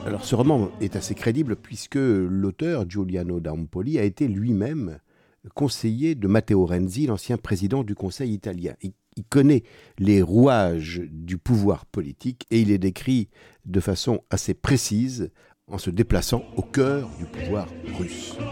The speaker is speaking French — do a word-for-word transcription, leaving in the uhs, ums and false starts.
Alors ce roman est assez crédible puisque l'auteur, Giuliano d'Ampoli, a été lui-même conseiller de Matteo Renzi, l'ancien président du Conseil italien. Il, il connaît les rouages du pouvoir politique et il est décrit de façon assez précise en se déplaçant au cœur du pouvoir russe.